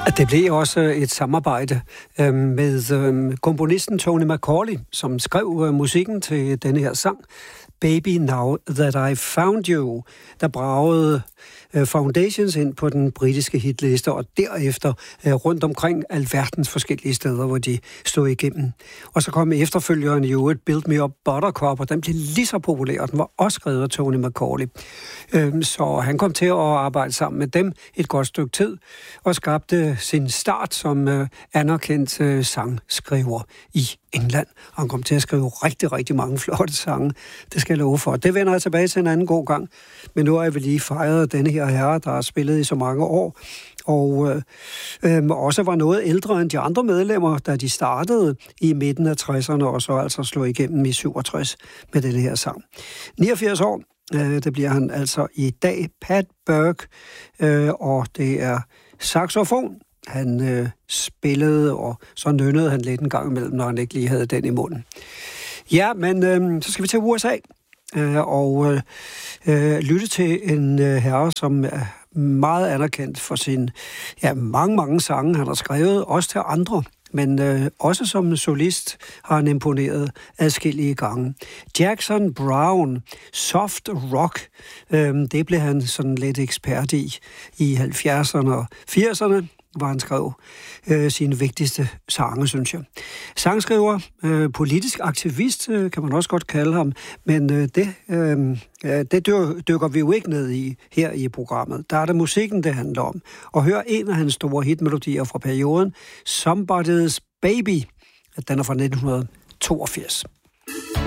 Det blev også et samarbejde med komponisten Tony Macaulay, som skrev musikken til denne her sang, Baby Now That I Found You, der bragede Foundations ind på den britiske hitliste, og derefter rundt omkring alverdens forskellige steder, hvor de stod igennem. Og så kom efterfølgeren jo et Build Me Up Buttercup, og den blev lige så populær, og den var også skrevet af Tony Macaulay. Så han kom til at arbejde sammen med dem et godt stykke tid, og skabte sin start som anerkendt sangskriver i England. Han kom til at skrive rigtig, rigtig mange flotte sange. Det skal jeg love for. Det vender jeg tilbage til en anden god gang. Men nu har vi lige fejret denne her herre, der har spillet i så mange år, og også var noget ældre end de andre medlemmer, da de startede i midten af 60'erne, og så altså slog igennem i 67 med denne her sang. 89 år, det bliver han altså i dag. Pat Burke, og det er saxofon. Han spillede, og så nynnede han lidt en gang imellem, når han ikke lige havde den i munden. Ja, men så skal vi til USA og lytte til en herre, som er meget anerkendt for sin mange sange, han har skrevet, også til andre, men også som solist har han imponeret adskillige gange. Jackson Browne, soft rock, det blev han sådan lidt ekspert i 70'erne og 80'erne, hvor han skrev sine vigtigste sange, synes jeg. Sangskriver, politisk aktivist, kan man også godt kalde ham, men det dykker vi jo ikke ned i her i programmet. Der er det musikken, det handler om. Og hør en af hans store hitmelodier fra perioden, Somebody's Baby. Den er fra 1982.